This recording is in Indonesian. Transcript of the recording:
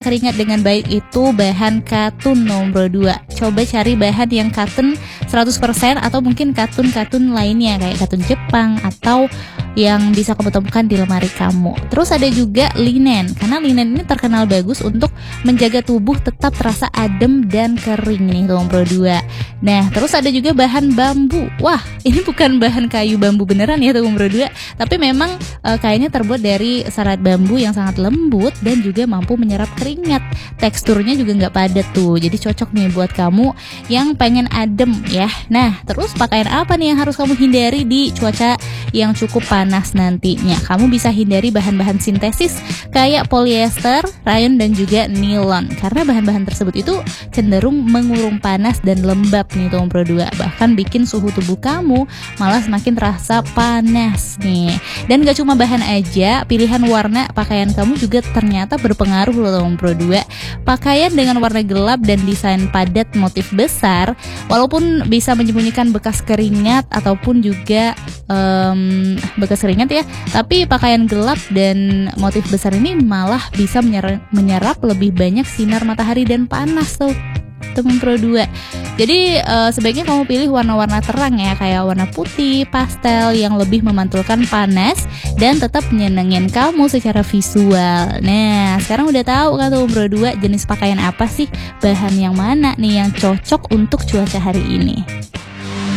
keringat dengan baik itu bahan katun nomor 2. Coba cari bahan yang katun 100% atau mungkin katun-katun lainnya kayak katun Jepang atau yang bisa kamu temukan di lemari kamu. Terus ada juga linen, karena linen ini terkenal bagus untuk menjaga tubuh tetap terasa adem dan kering nih nomor 2. Nah, terus ada juga bahan bambu. Wah, ini bukan bahan kayu bambu beneran ya nomor 2, tapi memang kayaknya terbuat dari serat bambu yang sangat lembut dan juga mampu menyerap keringat. Teksturnya juga nggak padat tuh, jadi cocok nih buat kamu yang pengen adem ya. Nah, terus pakaian apa nih yang harus kamu hindari di cuaca yang cukup panas nantinya? Kamu bisa hindari bahan-bahan sintesis kayak polyester, rayon dan juga nilon, karena bahan-bahan tersebut itu cenderung mengurung panas dan lembab nih nomor 2, bahkan bikin suhu tubuh kamu malah semakin terasa panas nih. Dan gak cuma bahan aja, pilihan warna pakaian kamu juga ternyata berpengaruh loh nomor 2. Pakaian dengan warna gelap dan desain padat motif besar, walaupun bisa menyembunyikan bekas keringat ataupun juga bekas keringat ya, tapi pakaian gelap dan motif besar ini malah bisa menyerap lebih banyak sinar matahari dan panas tuh nomor 2. Jadi sebaiknya kamu pilih warna-warna terang ya, kayak warna putih, pastel yang lebih memantulkan panas dan tetap menyenangkan kamu secara visual. Nah, sekarang udah tahu kan nomor 2 jenis pakaian apa sih, bahan yang mana nih yang cocok untuk cuaca hari ini.